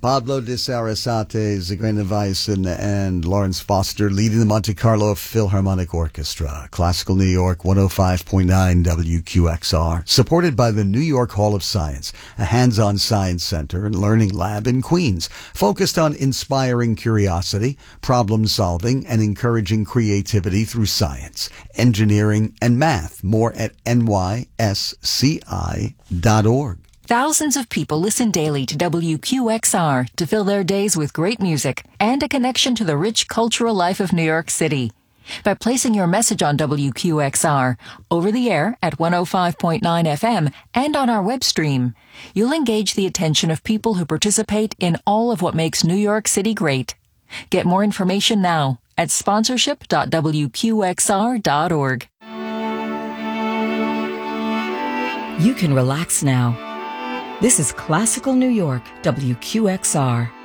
Pablo de Sarasate, Zigeuner Weissen, and Lawrence Foster leading the Monte Carlo Philharmonic Orchestra. Classical New York 105.9 WQXR. Supported by the New York Hall of Science, a hands-on science center and learning lab in Queens, focused on inspiring curiosity, problem solving, and encouraging creativity through science, engineering, and math. More at nysci.org. Thousands of people listen daily to WQXR to fill their days with great music and a connection to the rich cultural life of New York City. By placing your message on WQXR, over the air at 105.9 FM, and on our web stream, you'll engage the attention of people who participate in all of what makes New York City great. Get more information now at sponsorship.wqxr.org. You can relax now. This is Classical New York, WQXR.